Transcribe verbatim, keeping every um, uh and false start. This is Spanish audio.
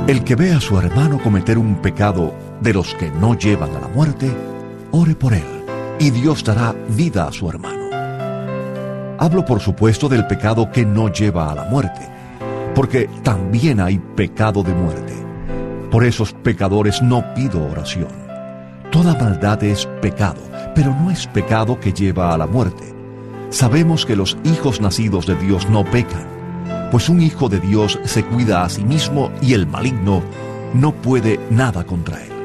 El que ve a su hermano cometer un pecado de los que no llevan a la muerte, ore por él, y Dios dará vida a su hermano. Hablo por supuesto del pecado que no lleva a la muerte, porque también hay pecado de muerte. Por esos pecadores no pido oración. Toda maldad es pecado, pero no es pecado que lleva a la muerte. Sabemos que los hijos nacidos de Dios no pecan, pues un hijo de Dios se cuida a sí mismo y el maligno no puede nada contra él.